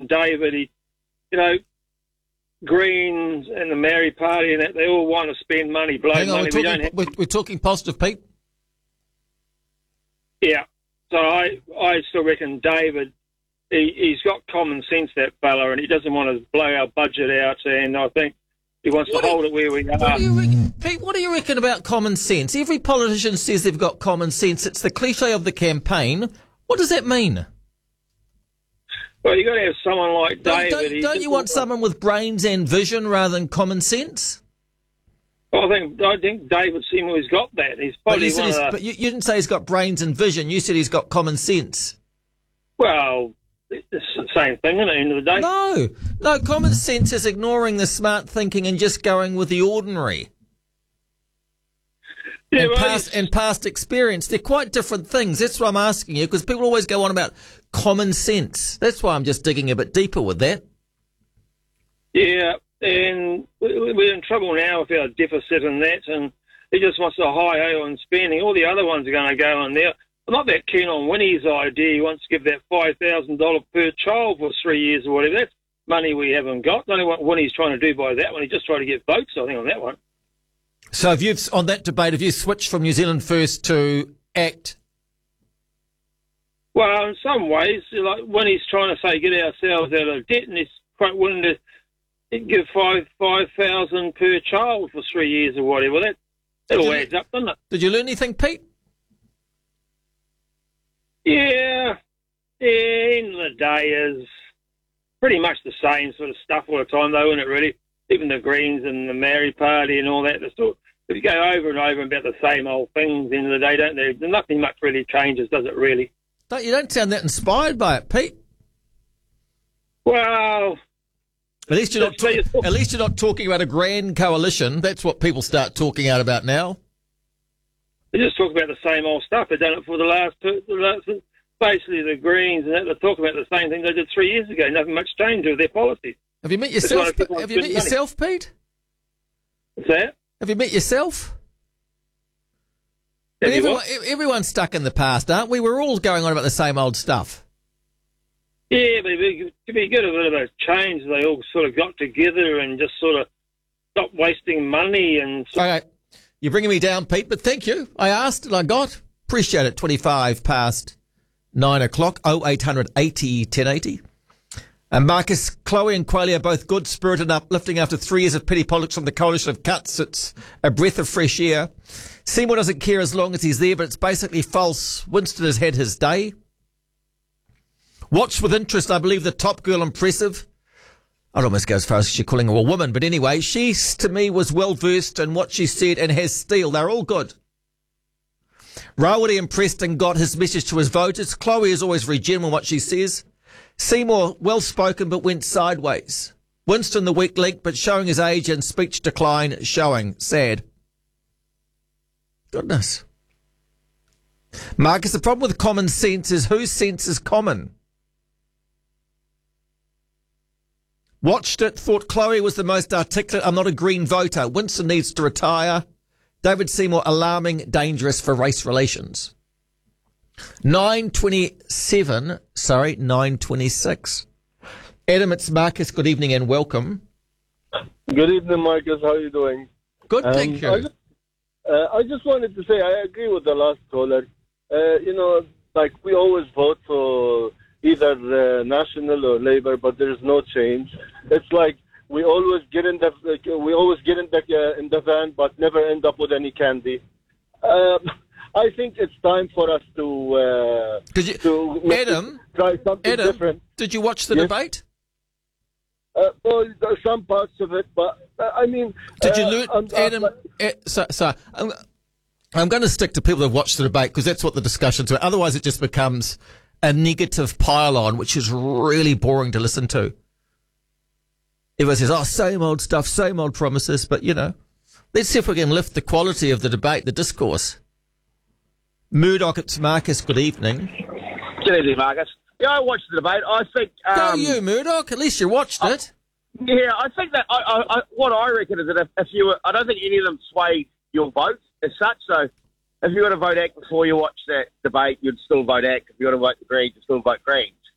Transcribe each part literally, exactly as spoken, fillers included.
David, he, you know, Greens and the Maori Party and that, they all want to spend money, blow Hang on, money. we're We talking, don't have... we're, we're talking positive, Pete. Yeah. So I, I still reckon David, he, he's got common sense, that fella, and he doesn't want to blow our budget out, and I think he wants What to do- hold it where we are. What do you reckon, Pete, what do you reckon about common sense? Every politician says they've got common sense. It's the cliche of the campaign. What does that mean? Well, you've got to have someone like Don't, David. don't, He's don't just- you want someone with brains and vision rather than common sense? I think I think David Seymour's got that. He's But, you, probably said one of he's, the... but you, you didn't say he's got brains and vision. You said he's got common sense. Well, it's the same thing at the end of the day. No, no, common sense is ignoring the smart thinking and just going with the ordinary. Yeah, and, well, past, and past experience. They're quite different things. That's why I'm asking you, because people always go on about common sense. That's why I'm just digging a bit deeper with that. Yeah, and we- we're in trouble now with our deficit and that, and he just wants to high-ho on spending. All the other ones are going to go in there. I'm not that keen on Winnie's idea. He wants to give that five thousand dollars per child for three years or whatever. That's money we haven't got. I don't know what Winnie's trying to do by that one. He's just trying to get votes, I think, on that one. So have you, on that debate, have you switched from New Zealand First to ACT? Well, in some ways, like when he's trying to say get ourselves out of debt, and he's quite willing to give five five thousand per child for three years or whatever, that that all you- adds up, doesn't it? Did you learn anything, Pete? Yeah, yeah. End of the day is pretty much the same sort of stuff all the time, though, isn't it? Really, even the Greens and the Maori Party and all that. They sort if you go over and over about the same old things, at the end of the day, don't they? Nothing much really changes, does it? Really? Don't, you don't sound that inspired by it, Pete. Well. At least you're not. So you're Ta- talking- at least you're not talking about a grand coalition. That's what people start talking out about now. They just talk about the same old stuff. They've done it for the last, two, the last basically the Greens and that. They're talking about the same thing they did three years ago. Nothing much changed with their policies. Have you met That's yourself? why people Have you met spend money. yourself, Pete? What's that? Have you met yourself? Have you Everyone, what? e- everyone's stuck in the past, aren't we? We're all going on about the same old stuff. Yeah, but it'd be, it'd be good a bit of a change. They all sort of got together and just sort of stopped wasting money and. Sort Okay, you're bringing me down, Pete, but thank you. I asked and I got. Appreciate it. twenty-five past nine o'clock. oh eight hundred eighty ten eighty. And Marcus, Chloe and Quayle are both good, spirited and uplifting after three years of petty politics from the coalition of cuts. It's a breath of fresh air. Seymour doesn't care as long as he's there, but it's basically false. Winston has had his day. Watched with interest, I believe, the Top Girl impressive. I'd almost go as far as she's calling her a woman, but anyway, she, to me, was well-versed in what she said and has steel. They're all good. Rawiri impressed and got his message to his voters. Chloe is always very genuine what she says. Seymour, well-spoken but went sideways. Winston, the weak link, but showing his age and speech decline, showing. Sad. Goodness. Marcus, the problem with common sense is whose sense is common? Watched it, thought Chloe was the most articulate. I'm not a Green voter. Winston needs to retire. David Seymour, alarming, dangerous for race relations. nine twenty-seven, sorry, nine twenty-six. Adam, it's Marcus. Good evening and welcome. Good evening, Marcus. How are you doing? Good, Um, thank you. I just, uh, I just wanted to say I agree with the last caller. Uh, you know, like we always vote for either uh, National or Labour, but there's no change. It's like we always get in the we always get in the uh, in the van, but never end up with any candy. Um, I think it's time for us to uh, Did you, to make- Adam, try something Adam, different. did you watch the Yes. debate? Uh, well, there are some parts of it, but uh, I mean, Did you uh, learn, I'm- Adam? I'm- eh, so, so I'm, I'm going to stick to people that have watched the debate because that's what the discussion's about. Otherwise, it just becomes a negative pile-on, which is really boring to listen to. Everyone says, "Oh, same old stuff, same old promises," but you know, let's see if we can lift the quality of the debate, the discourse. Murdoch, it's Marcus. Good evening. Good evening, Marcus. Yeah, I watched the debate. I think. Go Um, you, Murdoch. At least you watched it. Yeah, I think that. I, I, I, what I reckon is that if, if you were, I don't think any of them swayed your vote as such. So, if you were to vote ACT before you watch that debate, you'd still vote ACT. If you were to vote the Greens, you'd still vote Greens.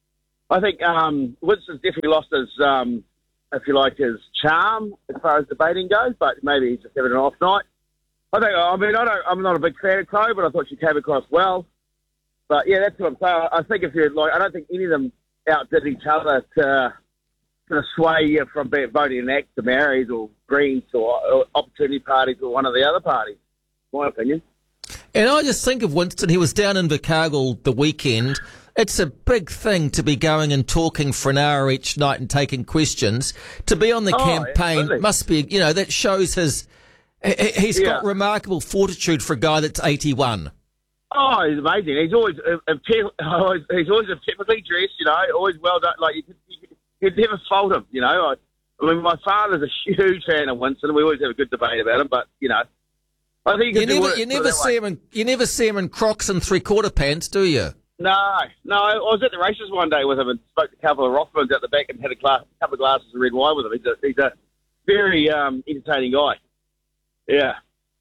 I think um, Winston's definitely lost his, um, if you like, his charm as far as debating goes, but maybe he's just having an off night. I think, I mean, I don't, I'm not a big fan of Chloe, but I thought she came across well. But yeah, that's what I'm saying. I think if you're like, I don't think any of them outdid each other to kind of sway you from being voting in ACT to Mary's or Greens or, or Opportunity Parties or one of the other parties, my opinion. And I just think of Winston. He was down in Invercargill the weekend. It's a big thing to be going and talking for an hour each night and taking questions. To be on the Oh, campaign absolutely. must be, you know, that shows his. he- He's got Yeah. remarkable fortitude for a guy that's eighty-one. Oh, he's amazing. He's always, uh, uh, te- always he's always typically dressed, you know, always well done. Like you, you, you'd never fault him, you know. I, I mean, my father's a huge fan of Winston. We always have a good debate about him, but you know, I think You you, can do never, it you sort of never that see way. him in, you never see him in Crocs and three quarter pants, do you? No, no. I was at the races one day with him and spoke to a couple of Rothmans at the back and had a glass, couple of glasses of red wine with him. He's a, he's a very um, entertaining guy. Yeah.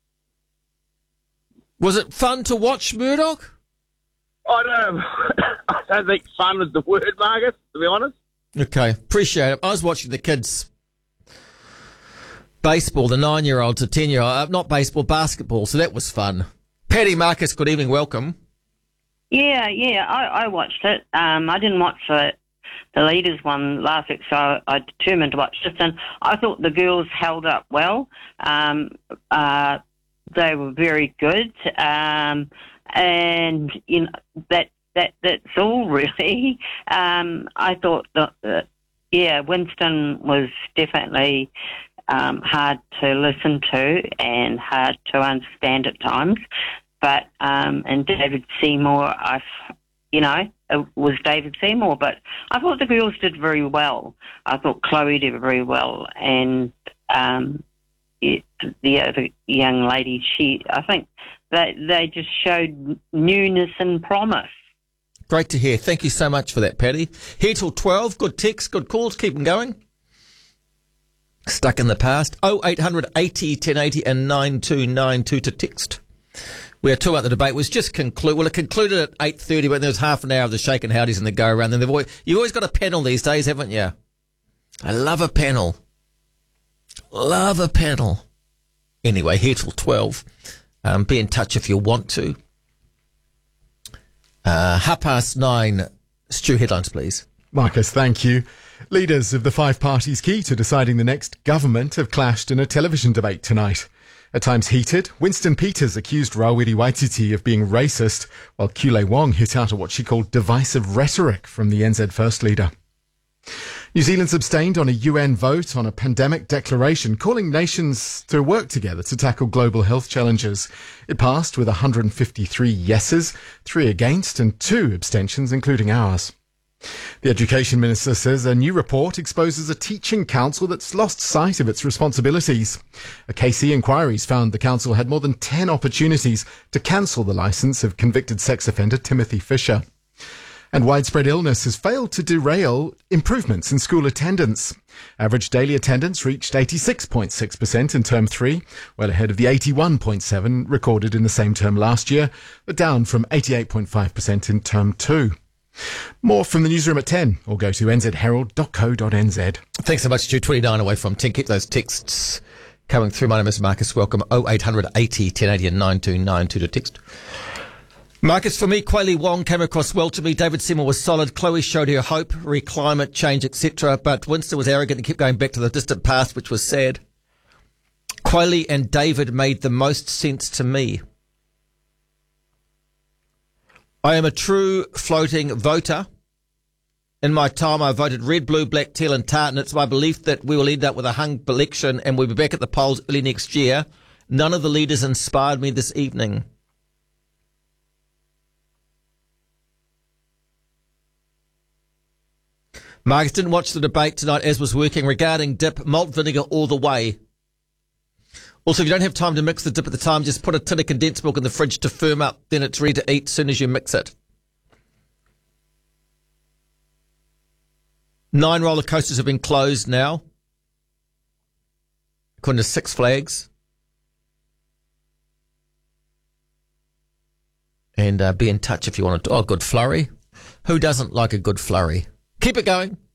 Was it fun to watch, Murdoch? I don't, I don't think fun is the word, Marcus, to be honest. Okay, appreciate it. I was watching the kids baseball, the nine-year-olds, the ten-year-old, uh, not baseball, basketball, so that was fun. Paddy Marcus, good evening, welcome. Yeah, yeah, I, I watched it. Um, I didn't watch the the leaders one last week, so I determined to watch this, and I thought the girls held up well. Um, uh, they were very good, um, and you know that that that's all really. Um, I thought that uh, yeah, Winston was definitely um, hard to listen to and hard to understand at times. But, um, and David Seymour, I, you know, it was David Seymour, but I thought the girls did very well. I thought Chloe did very well. And, um, it, the other young lady, she, I think they, they just showed newness and promise. Great to hear. Thank you so much for that, Paddy. Here till twelve. Good texts, good calls. Keep them going. Stuck in the past. oh eight hundred eighty ten eighty and nine two nine two to text. We are talking about the debate. It was just conclude. Well, it concluded at eight thirty, but there was half an hour of the shake and howdies and the go around. Then they've always, you've always got a panel these days, haven't you? I love a panel. Love a panel. Anyway, here till twelve. Um, be in touch if you want to. Uh, half past nine. Stu, headlines, please. Marcus, thank you. Leaders of the five parties key to deciding the next government have clashed in a television debate tonight. At times heated, Winston Peters accused Rawiri Waititi of being racist, while Kule Wong hit out at what she called divisive rhetoric from the N Z First Leader. New Zealand's abstained on a U N vote on a pandemic declaration calling nations to work together to tackle global health challenges. It passed with one hundred fifty-three yeses, three against and two abstentions, including ours. The Education Minister says a new report exposes a teaching council that's lost sight of its responsibilities. A K C inquiries found the council had more than ten opportunities to cancel the licence of convicted sex offender Timothy Fisher. And widespread illness has failed to derail improvements in school attendance. Average daily attendance reached eighty-six point six percent in term three, well ahead of the eighty-one point seven recorded in the same term last year, but down from eighty-eight point five percent in term two. More from the newsroom at ten, or go to n z herald dot co dot n z. Thanks so much, Stu. twenty-nine away from ten. Keep those texts coming through. My name is Marcus. Welcome. oh eight hundred eighty ten eighty and nine two nine two to text. Marcus, for me, Kweli Wong came across well to me. David Seymour was solid. Chloe showed her hope, re climate change, et cetera. But Winston was arrogant and kept going back to the distant past, which was sad. Kweli and David made the most sense to me. I am a true floating voter. In my time, I voted red, blue, black, teal and tartan. It's my belief that we will end up with a hung election and we'll be back at the polls early next year. None of the leaders inspired me this evening. Marcus didn't watch the debate tonight as was working regarding dip, malt vinegar all the way. Also, if you don't have time to mix the dip at the time, just put a tin of condensed milk in the fridge to firm up. Then it's ready to eat as soon as you mix it. Nine roller coasters have been closed now, according to Six Flags. And uh, be in touch if you want to. Oh, good flurry. Who doesn't like a good flurry? Keep it going.